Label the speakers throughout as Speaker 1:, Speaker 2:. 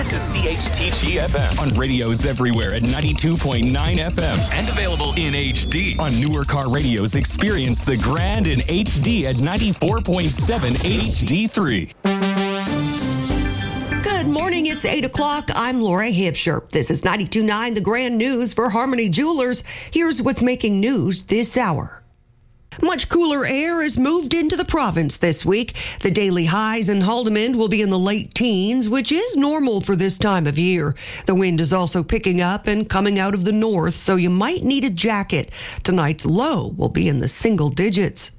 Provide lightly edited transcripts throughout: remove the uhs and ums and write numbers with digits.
Speaker 1: This is CHTG FM on radios everywhere at 92.9 FM and available in HD. On newer car radios, experience the Grand in HD at 94.7 HD3.
Speaker 2: Good morning. It's 8 o'clock. I'm Laura Hipsher. This is 92.9 The Grand News for Harmony Jewelers. Here's what's making news this hour. Much cooler air has moved into the province this week. The daily highs in Haldimand will be in the late teens, which is normal for this time of year. The wind is also picking up and coming out of the north, so you might need a jacket. Tonight's low will be in the single digits.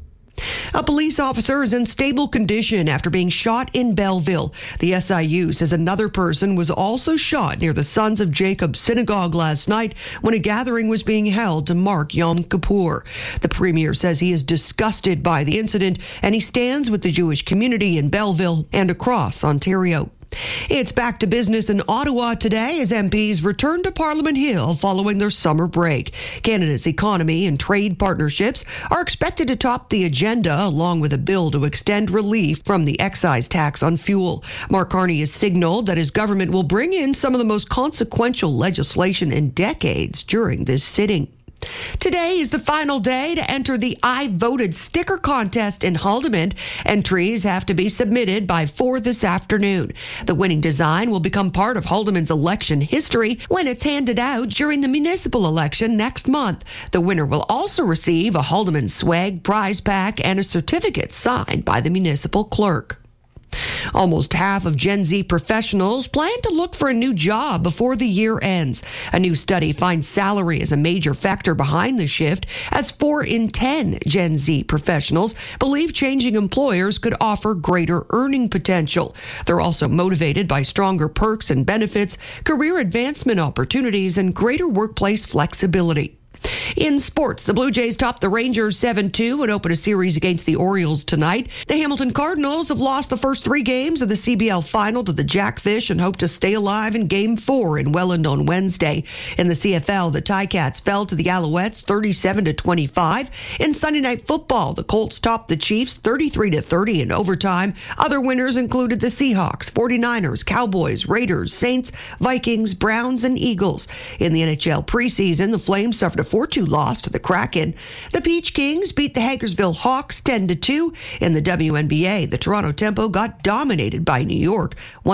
Speaker 2: A police officer is in stable condition after being shot in Belleville. The SIU says another person was also shot near the Sons of Jacob Synagogue last night when a gathering was being held to mark Yom Kippur. The premier says he is disgusted by the incident and he stands with the Jewish community in Belleville and across Ontario. It's back to business in Ottawa today as MPs return to Parliament Hill following their summer break. Canada's economy and trade partnerships are expected to top the agenda, along with a bill to extend relief from the excise tax on fuel. Mark Carney has signaled that his government will bring in some of the most consequential legislation in decades during this sitting. Today is the final day to enter the I Voted sticker contest in Haldimand. Entries have to be submitted by 4 this afternoon. The winning design will become part of Haldimand's election history when it's handed out during the municipal election next month. The winner will also receive a Haldimand swag prize pack and a certificate signed by the municipal clerk. Almost half of Gen Z professionals plan to look for a new job before the year ends. A new study finds salary as a major factor behind the shift, as 4 in 10 Gen Z professionals believe changing employers could offer greater earning potential. They're also motivated by stronger perks and benefits, career advancement opportunities, and greater workplace flexibility. In sports, the Blue Jays topped the Rangers 7-2 and open a series against the Orioles tonight. The Hamilton Cardinals have lost the first 3 games of the CBL final to the Jackfish and hope to stay alive in Game 4 in Welland on Wednesday. In the CFL, the Ticats fell to the Alouettes 37-25. In Sunday Night Football, the Colts topped the Chiefs 33-30 in overtime. Other winners included the Seahawks, 49ers, Cowboys, Raiders, Saints, Vikings, Browns, and Eagles. In the NHL preseason, the Flames suffered a 4-2 loss to the Kraken. The Peach Kings beat the Hagersville Hawks 10-2. In the WNBA, the Toronto Tempo got dominated by New York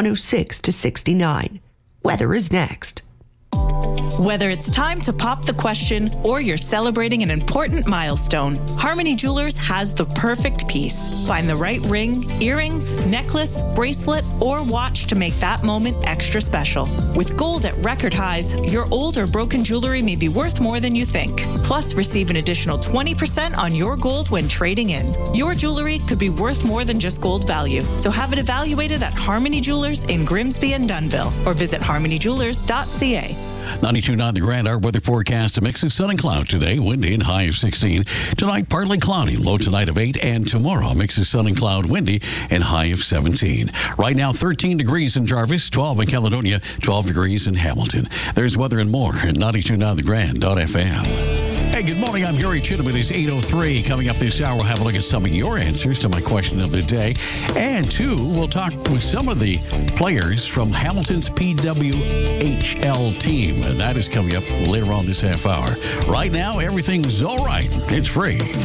Speaker 2: 106-69. Weather is next.
Speaker 3: Whether it's time to pop the question or you're celebrating an important milestone, Harmony Jewelers has the perfect piece. Find the right ring, earrings, necklace, bracelet, or watch to make that moment extra special. With gold at record highs, your old or broken jewelry may be worth more than you think. Plus, receive an additional 20% on your gold when trading in. Your jewelry could be worth more than just gold value, so have it evaluated at Harmony Jewelers in Grimsby and Dunnville, or visit harmonyjewelers.ca.
Speaker 4: 92.9 The Grand, our weather forecast, a mix of sun and cloud today, windy and high of 16. Tonight, partly cloudy, low tonight of 8. And tomorrow, a mix of sun and cloud, windy and high of 17. Right now, 13 degrees in Jarvis, 12 in Caledonia, 12 degrees in Hamilton. There's weather and more at 92.9 The Grand.fm. Hey, good morning. I'm Gary Chittum. It is 8:03. Coming up this hour, we'll have a look at some of your answers to my question of the day. And, 2, we'll talk with some of the players from Hamilton's PWHL team. And that is coming up later on this half hour. Right now, everything's all right. It's free.